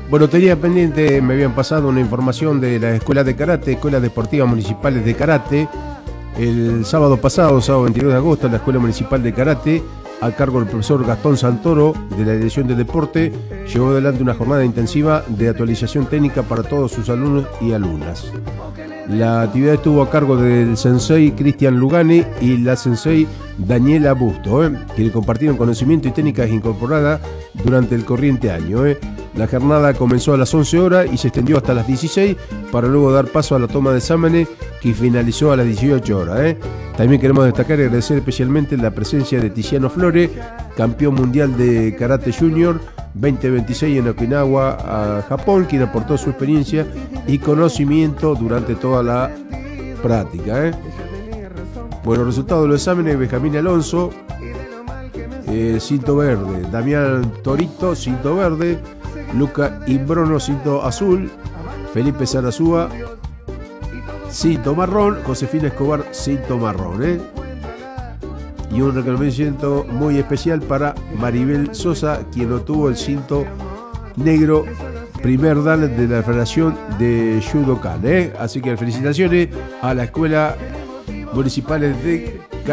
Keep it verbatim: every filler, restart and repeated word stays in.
Bueno, tenía pendiente, me habían pasado una información de la Escuela de Karate, Escuelas Deportivas Municipales de Karate. El sábado pasado, sábado veintidós de agosto, la Escuela Municipal de Karate, a cargo del profesor Gastón Santoro, de la Dirección de Deporte, llevó adelante una jornada intensiva de actualización técnica para todos sus alumnos y alumnas. La actividad estuvo a cargo del sensei Cristian Lugani y la sensei Daniela Busto, eh, que le compartieron conocimiento y técnicas incorporadas durante el corriente año. Eh. La jornada comenzó a las once horas y se extendió hasta las dieciséis para luego dar paso a la toma de exámenes que finalizó a las dieciocho horas. Eh. También queremos destacar y agradecer especialmente la presencia de Tiziano Flores, campeón mundial de Karate Junior veinte veintiséis en Okinawa, a Japón, quien aportó su experiencia y conocimiento durante toda la práctica. ¿eh? Bueno, resultados de los exámenes: Benjamín Alonso, eh, cinto verde; Damián Torito, cinto verde; Luca Imbrono, cinto azul; Felipe Sarazúa, cinto marrón; Josefina Escobar, cinto marrón. ¿eh? Y un reconocimiento muy especial para Maribel Sosa, quien obtuvo el cinto negro primer dan de la Federación de Judokan. ¿eh? Así que felicitaciones a la Escuela Municipal de